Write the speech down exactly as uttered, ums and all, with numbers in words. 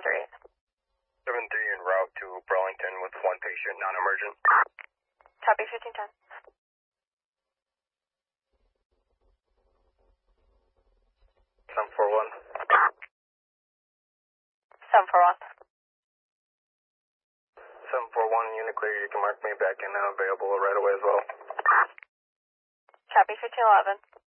three. seven three en route to Burlington with one patient, non-emergent. Copy fifteen ten. seven four one. seven four one. seven four one, unit clear. You can mark me back in uh, available right away as well. Copy fifteen eleven.